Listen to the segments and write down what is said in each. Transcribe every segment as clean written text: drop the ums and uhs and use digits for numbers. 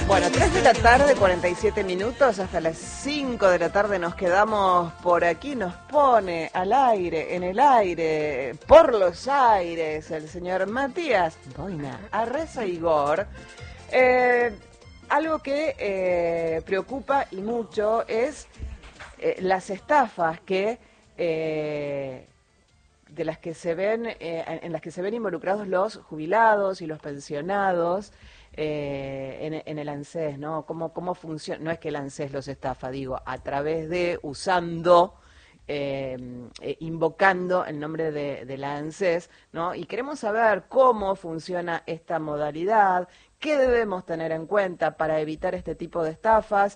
Bueno, 3 de la tarde, 47 minutos, hasta las 5 de la tarde nos quedamos por aquí, nos pone al aire, en el aire, por los aires, el señor Matías Boina Arreza-Igor. Algo que preocupa y mucho es las estafas que de las que se ven, en las que se ven involucrados los jubilados y los pensionados en el ANSES, ¿no? ¿Cómo funciona? No es que el ANSES los estafa, digo, a través de, usando, invocando el nombre de la ANSES, ¿no? Y queremos saber cómo funciona esta modalidad, qué debemos tener en cuenta para evitar este tipo de estafas,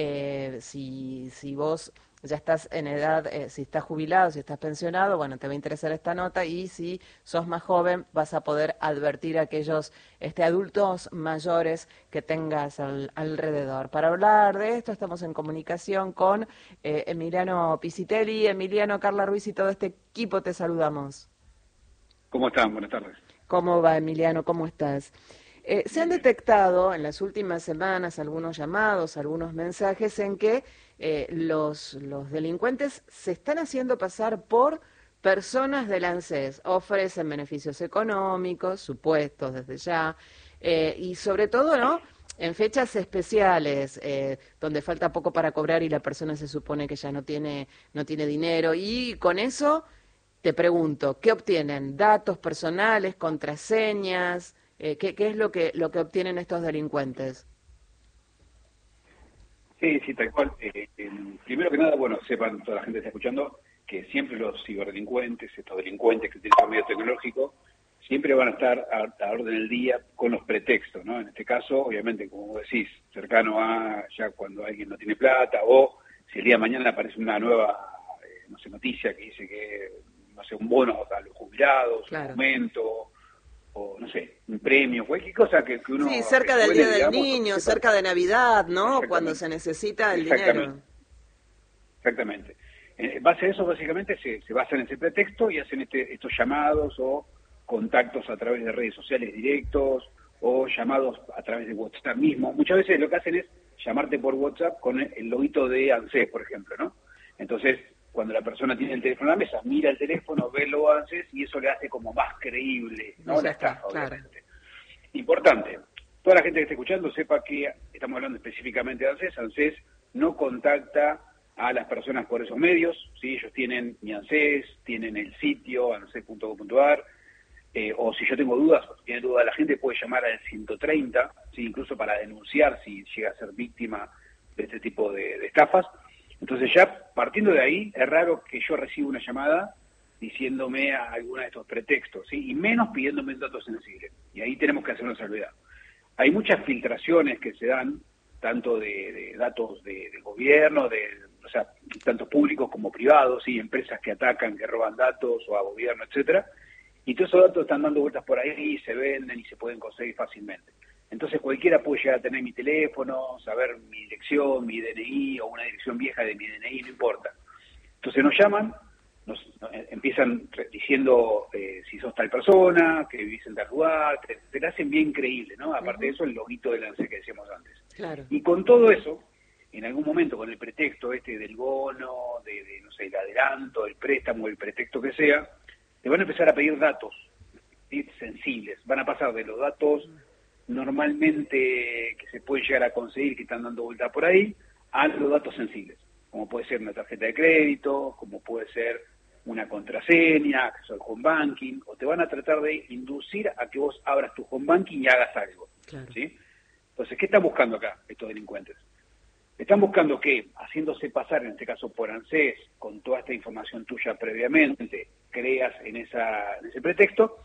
si vos ya estás en edad, si estás jubilado, si estás pensionado, bueno, te va a interesar esta nota, y si sos más joven vas a poder advertir a aquellos adultos mayores que tengas alrededor. Para hablar de esto estamos en comunicación con Emiliano Pisitelli. Emiliano, Carla Ruiz y todo este equipo te saludamos. ¿Cómo están? Buenas tardes. ¿Cómo va, Emiliano? ¿Cómo estás? Se han detectado en las últimas semanas algunos llamados, algunos mensajes en que los delincuentes se están haciendo pasar por personas del ANSES, ofrecen beneficios económicos, supuestos desde ya, y sobre todo, ¿no?, en fechas especiales, donde falta poco para cobrar y la persona se supone que ya no tiene dinero, y con eso te pregunto, ¿qué obtienen? ¿Datos personales, contraseñas? ¿Qué es lo que obtienen estos delincuentes? Sí, tal cual. Primero que nada, bueno, sepan toda la gente que está escuchando que siempre los ciberdelincuentes, estos delincuentes que utilizan medio tecnológico, siempre van a estar a orden del día con los pretextos, ¿no? En este caso, obviamente, como vos decís, cercano a ya cuando alguien no tiene plata, o si el día de mañana aparece una nueva, no sé, noticia que dice que, no sé, un bono a los jubilados, claro, un aumento, o no sé, un premio, cualquier cosa que uno... Sí, cerca del Día del Niño, cerca de Navidad, ¿no? Cuando se necesita el dinero. Exactamente. En base a eso, básicamente, se basan en ese pretexto y hacen estos llamados o contactos a través de redes sociales directos o llamados a través de WhatsApp mismo. Muchas veces lo que hacen es llamarte por WhatsApp con el loguito de ANSES, por ejemplo, ¿no? Entonces, cuando la persona tiene el teléfono en la mesa, mira el teléfono, ve lo ANSES y eso le hace como más creíble, ¿no? La estafa, obviamente. Claro. Importante, toda la gente que esté escuchando sepa que estamos hablando específicamente de ANSES. ANSES no contacta a las personas por esos medios, ¿sí? Ellos tienen mi ANSES, tienen el sitio anses.gov.ar, o si yo tengo dudas, o si tiene dudas la gente puede llamar al 130, ¿sí? Incluso para denunciar si llega a ser víctima de este tipo de estafas. Entonces ya partiendo de ahí, es raro que yo reciba una llamada diciéndome a alguna de estos pretextos, ¿sí? Y menos pidiéndome datos sensibles. Y ahí tenemos que hacer una salvedad. Hay muchas filtraciones que se dan, tanto de datos del gobierno, o sea, tanto públicos como privados, ¿sí? Empresas que atacan, que roban datos, o a gobierno, etcétera. Y todos esos datos están dando vueltas por ahí, se venden y se pueden conseguir fácilmente. Entonces cualquiera puede llegar a tener mi teléfono, saber mi dirección, mi DNI o una dirección vieja de mi DNI, no importa. Entonces nos llaman, nos empiezan diciendo si sos tal persona, que vivís en tal lugar, te la hacen bien creíble, ¿no? Aparte de eso, el loguito del ANSES que decíamos antes. Claro. Y con todo eso, en algún momento, con el pretexto del bono, no sé, el adelanto, el préstamo, el pretexto que sea, te van a empezar a pedir datos, ¿sí? Sensibles. Van a pasar de los datos normalmente que se pueden llegar a conseguir, que están dando vuelta por ahí, a los datos sensibles, como puede ser una tarjeta de crédito, como puede ser una contraseña, acceso al home banking, o te van a tratar de inducir a que vos abras tu home banking y hagas algo. Claro. ¿Sí? Entonces, ¿qué están buscando acá estos delincuentes? Están buscando que, haciéndose pasar, en este caso por ANSES, con toda esta información tuya previamente, creas en ese pretexto,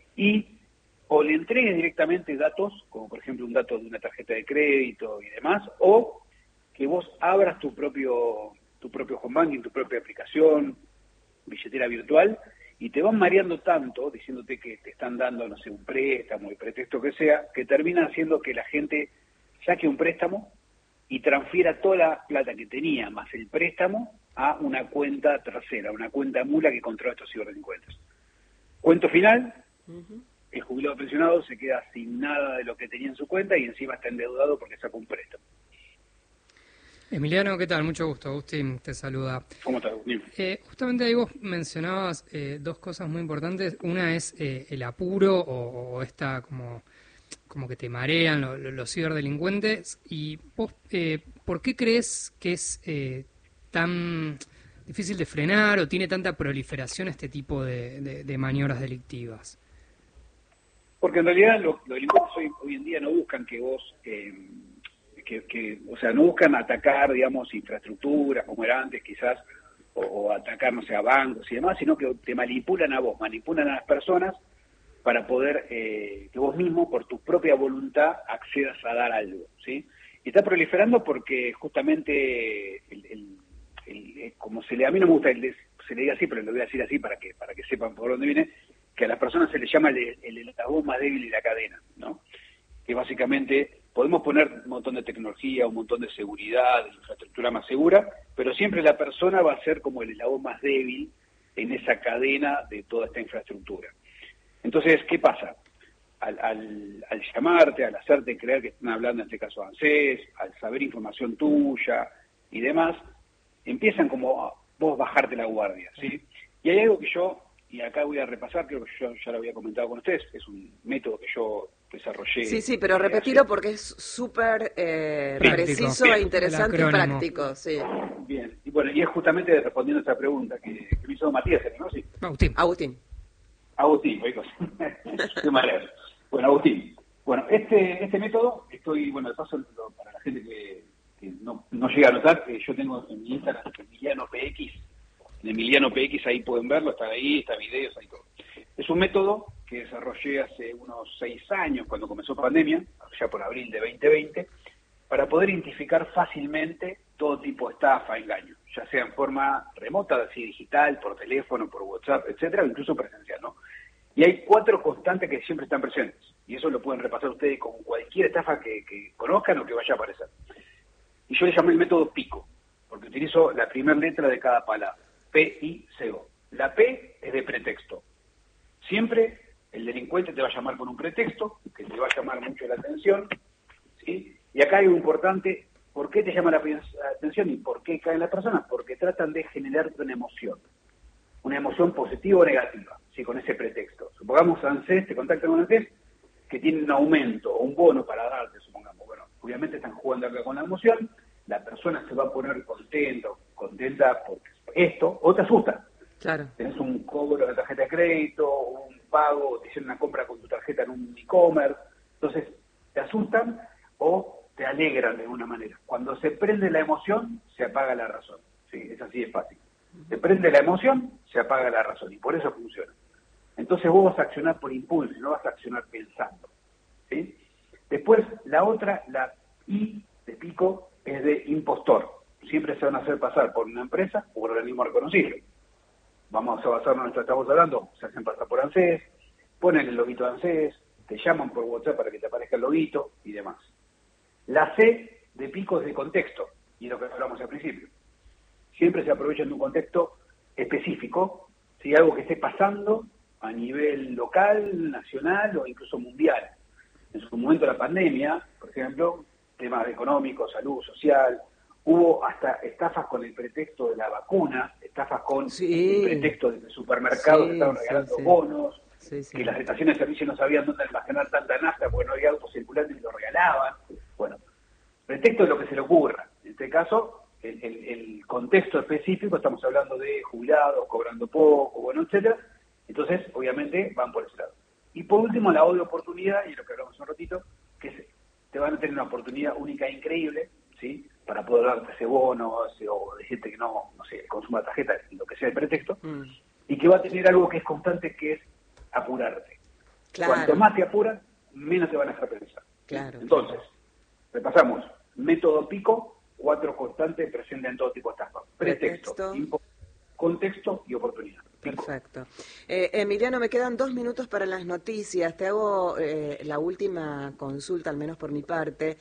y o le entregues directamente datos, como por ejemplo un dato de una tarjeta de crédito y demás, o que vos abras tu propio home banking, tu propia aplicación, billetera virtual, y te van mareando tanto, diciéndote que te están dando, no sé, un préstamo, el pretexto que sea, que termina haciendo que la gente saque un préstamo y transfiera toda la plata que tenía, más el préstamo, a una cuenta tercera, una cuenta mula que controla estos ciberdelincuentes. Cuento final, el jubilado pensionado se queda sin nada de lo que tenía en su cuenta y encima está endeudado porque sacó un préstamo. Emiliano, ¿qué tal? Mucho gusto. Agustín te saluda. ¿Cómo estás, Agustín? Justamente ahí vos mencionabas dos cosas muy importantes. Una es el apuro o esta como que te marean los ciberdelincuentes. Y vos, ¿por qué crees que es tan difícil de frenar o tiene tanta proliferación este tipo de maniobras delictivas? Porque en realidad los delincuentes hoy en día no buscan que vos, o sea, no buscan atacar, digamos, infraestructuras como era antes quizás, o atacar, no sé, a bancos y demás, sino que te manipulan a vos, manipulan a las personas para poder que vos mismo, por tu propia voluntad, accedas a dar algo, ¿sí? Y está proliferando porque justamente, como a mí no me gusta se le diga así, pero lo voy a decir así para que sepan por dónde viene, que a las personas se les llama el eslabón más débil de la cadena, ¿no? Que básicamente podemos poner un montón de tecnología, un montón de seguridad, de infraestructura más segura, pero siempre la persona va a ser como el eslabón más débil en esa cadena de toda esta infraestructura. Entonces, ¿qué pasa? Al llamarte, al hacerte creer que están hablando, en este caso ANSES, al saber información tuya y demás, empiezan como a vos bajarte la guardia, ¿sí? Y hay algo que yo, y acá voy a repasar, creo que yo ya lo había comentado con ustedes, es un método que yo desarrollé. Sí, pero repetilo porque es súper preciso e interesante y práctico. Sí. Bien, y bueno, y es justamente respondiendo a esta pregunta que me hizo Matías, ¿no? Sí. Agustín, chicos. Qué manera. Bueno, Agustín. Bueno, este método, de paso, para la gente que no llega a notar, yo tengo en mi Instagram Emiliano PX. En Emiliano PX ahí pueden verlo, está videos, ahí todo. Es un método que desarrollé hace unos 6 años, cuando comenzó pandemia, ya por abril de 2020, para poder identificar fácilmente todo tipo de estafa, engaño, ya sea en forma remota, así digital, por teléfono, por WhatsApp, etcétera, o incluso presencial, ¿no? Y hay 4 constantes que siempre están presentes, y eso lo pueden repasar ustedes con cualquier estafa que conozcan o que vaya a aparecer. Y yo le llamé el método PICO, porque utilizo la primera letra de cada palabra, P-I-C-O. La P es de pretexto. Siempre el delincuente te va a llamar con un pretexto, que te va a llamar mucho la atención, ¿sí? Y acá hay algo importante, ¿por qué te llama la atención y por qué caen las personas? Porque tratan de generarte una emoción positiva o negativa, ¿sí? Con ese pretexto. Supongamos ANSES, te contactan con ANSES, que tiene un aumento o un bono para darte, supongamos. Bueno, obviamente están jugando acá con la emoción, la persona se va a poner contenta por esto, o te asusta. Claro. Tenés un cobro de tarjeta de crédito, un pago, te hicieron una compra con tu tarjeta en un e-commerce, entonces te asustan o te alegran de alguna manera. Cuando se prende la emoción, se apaga la razón. Sí, es así de fácil. Se prende la emoción, se apaga la razón, y por eso funciona. Entonces vos vas a accionar por impulso, no vas a accionar pensando, ¿sí? Después, la otra, la I de PICO, es de impostor. Siempre se van a hacer pasar por una empresa o por un organismo reconocido. Vamos a basarnos en esto que estamos hablando, se hacen pasar por ANSES, ponen el loguito de ANSES, te llaman por WhatsApp para que te aparezca el loguito y demás. La C de PICO es de contexto, y lo que hablamos al principio. Siempre se aprovechan de un contexto específico, ¿sí? Algo que esté pasando a nivel local, nacional o incluso mundial. En su momento la pandemia, por ejemplo, temas económicos, salud, social, hubo hasta estafas con el pretexto de la vacuna, estafas con el pretexto de que supermercados estaban regalando bonos, que las estaciones de servicio no sabían dónde almacenar tanta nafta porque no había autos circulantes y lo regalaban. Bueno, pretexto de lo que se le ocurra. En este caso, el contexto específico, estamos hablando de jubilados, cobrando poco, bueno, etcétera. Entonces, obviamente, van por ese lado. Y por último, la de oportunidad, y lo que hablamos un ratito, que te van a tener una oportunidad única e increíble, ¿sí? Para poder darte ese bono, o decirte que no sé, consuma tarjeta, lo que sea el pretexto, y que va a tener algo que es constante, que es apurarte. Claro. Cuanto más te apuran, menos te van a dejar pensar. Claro. Entonces, repasamos, método PICO, 4 constantes presentes en todo tipo de estafas. Pretexto, contexto y oportunidad. PICO. Perfecto. Emiliano, me quedan 2 minutos para las noticias. Te hago la última consulta, al menos por mi parte.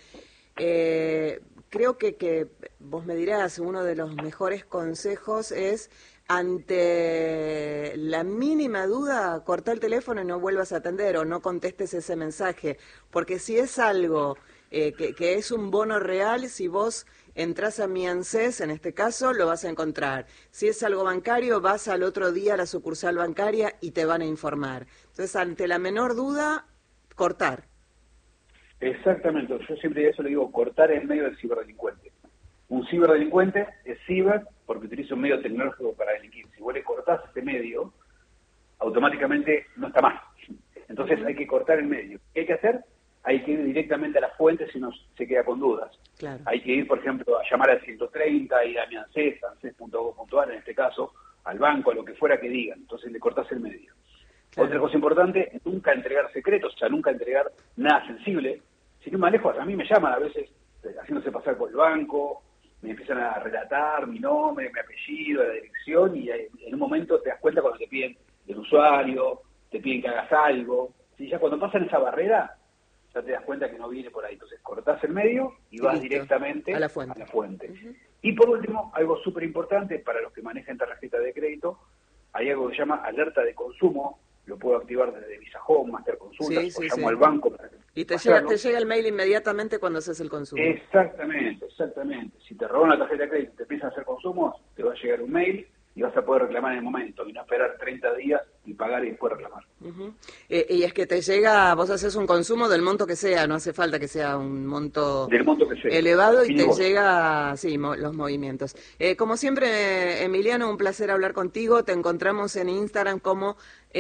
Creo que vos me dirás, uno de los mejores consejos es ante la mínima duda, cortá el teléfono y no vuelvas a atender o no contestes ese mensaje, porque si es algo que es un bono real, si vos entras a mi ANSES, en este caso, lo vas a encontrar. Si es algo bancario, vas al otro día a la sucursal bancaria y te van a informar. Entonces, ante la menor duda, cortar. Exactamente, yo siempre eso le digo, cortar en medio del ciberdelincuente. Un ciberdelincuente es ciber porque utiliza un medio tecnológico para delinquir. Si vos le cortás ese medio, automáticamente no está más. Entonces hay que cortar el medio. ¿Qué hay que hacer? Hay que ir directamente a la fuente si no se queda con dudas. Claro. Hay que ir, por ejemplo, a llamar al 130, ir a mi ANSES, ANSES.gov.ar en este caso, al banco, a lo que fuera que digan. Entonces le cortás el medio. Claro. Otra cosa importante, nunca entregar secretos, o sea, nunca entregar nada sensible. Si no manejo, a mí me llaman a veces haciéndose pasar por el banco, me empiezan a relatar mi nombre, mi apellido, la dirección, y en un momento te das cuenta cuando te piden el usuario, te piden que hagas algo. Si ya cuando pasan esa barrera, ya te das cuenta que no viene por ahí. Entonces cortás el medio y vas directamente a la fuente. Uh-huh. Y por último, algo súper importante para los que manejan tarjeta de crédito, hay algo que se llama alerta de consumo. Lo puedo activar desde Visa Home, Master Consultas, o llamo al banco para y te llega el mail inmediatamente cuando haces el consumo. Exactamente. Si te roban la tarjeta de crédito y te empiezan a hacer consumos, te va a llegar un mail y vas a poder reclamar en el momento y no esperar 30 días y pagar y después reclamar. Uh-huh. Y es que te llega, vos haces un consumo del monto que sea, no hace falta que sea un monto, del monto que sea elevado y te llega, los movimientos. Como siempre, Emiliano, un placer hablar contigo. Te encontramos en Instagram como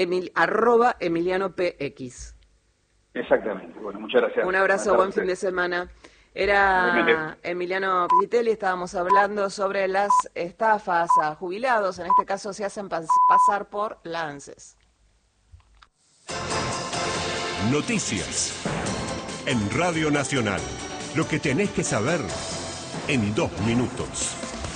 @EmilianoPX. Exactamente. Bueno, muchas gracias. Un abrazo, buen fin de semana. Era Emiliano Pizzitelli, estábamos hablando sobre las estafas a jubilados, en este caso se hacen pasar por la ANSES. Noticias en Radio Nacional. Lo que tenés que saber en 2 minutos.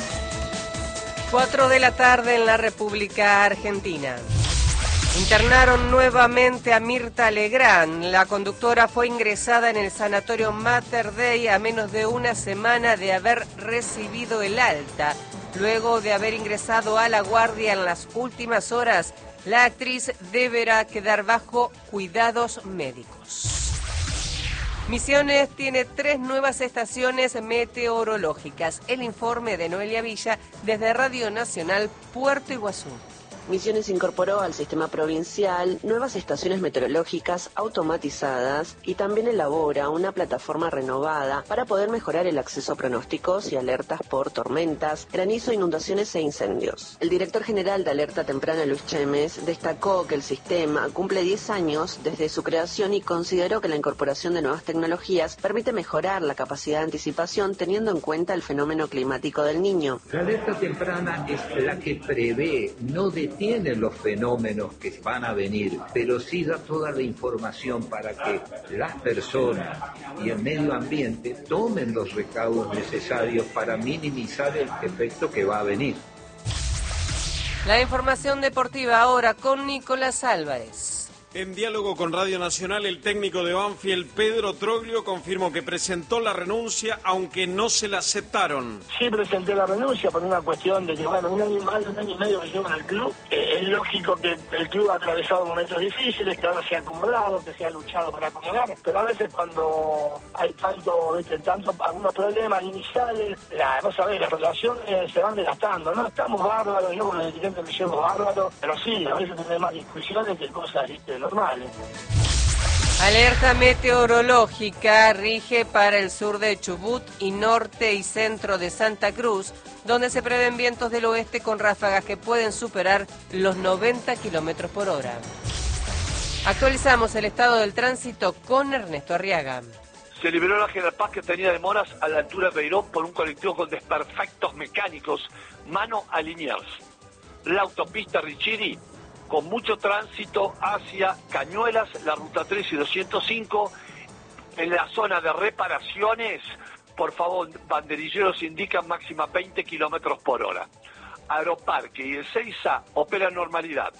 4 de la tarde en la República Argentina. Internaron nuevamente a Mirta Legrand. La conductora fue ingresada en el sanatorio Mater Dei a menos de una semana de haber recibido el alta. Luego de haber ingresado a la guardia en las últimas horas, la actriz deberá quedar bajo cuidados médicos. Misiones tiene 3 nuevas estaciones meteorológicas. El informe de Noelia Villa desde Radio Nacional Puerto Iguazú. Misiones incorporó al sistema provincial nuevas estaciones meteorológicas automatizadas y también elabora una plataforma renovada para poder mejorar el acceso a pronósticos y alertas por tormentas, granizo, inundaciones e incendios. El director general de Alerta Temprana, Luis Chemes, destacó que el sistema cumple 10 años desde su creación y consideró que la incorporación de nuevas tecnologías permite mejorar la capacidad de anticipación teniendo en cuenta el fenómeno climático del Niño. La alerta temprana es la que prevé, no detiene los fenómenos que van a venir, pero sí da toda la información para que las personas y el medio ambiente tomen los recaudos necesarios para minimizar el efecto que va a venir. La información deportiva ahora con Nicolás Álvarez. En diálogo con Radio Nacional, el técnico de Banfield, Pedro Troglio, confirmó que presentó la renuncia, aunque no se la aceptaron. Sí, presenté la renuncia por una cuestión de que, bueno, un año y medio que llevo en el club. Es lógico que el club ha atravesado momentos difíciles, que ahora se ha acomodado, que se ha luchado para acomodar, pero a veces cuando hay algunos problemas iniciales, vos sabés, las relaciones se van desgastando, ¿no? Estamos bárbaros, yo con los dirigentes me llevo bárbaros, pero sí, a veces tenemos más discusiones que cosas, normales. Alerta meteorológica rige para el sur de Chubut y norte y centro de Santa Cruz, donde se prevén vientos del oeste con ráfagas que pueden superar los 90 kilómetros por hora. Actualizamos el estado del tránsito con Ernesto Arriaga. Se liberó la General Paz que tenía demoras a la altura de Beirón por un colectivo con desperfectos mecánicos, mano a Liniers. La autopista Richiri con mucho tránsito hacia Cañuelas, la ruta 3 y 205, en la zona de reparaciones, por favor, banderilleros indican máxima 20 kilómetros por hora. Aeroparque y Ezeiza operan normalidad.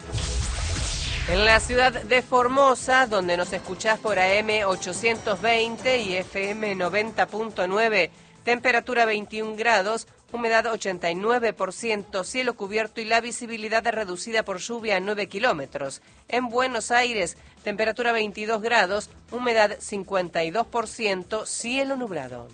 En la ciudad de Formosa, donde nos escuchás por AM 820 y FM 90.9, Temperatura 21 grados, humedad 89%, cielo cubierto y la visibilidad reducida por lluvia a 9 kilómetros. En Buenos Aires, temperatura 22 grados, humedad 52%, cielo nublado.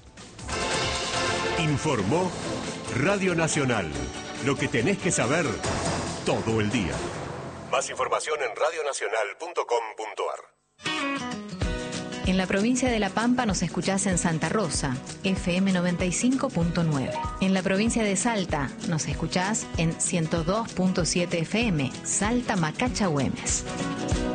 Informó Radio Nacional. Lo que tenés que saber todo el día. Más información en radionacional.com.ar. En la provincia de La Pampa nos escuchás en Santa Rosa, FM 95.9. En la provincia de Salta nos escuchás en 102.7 FM, Salta Macacha Güemes.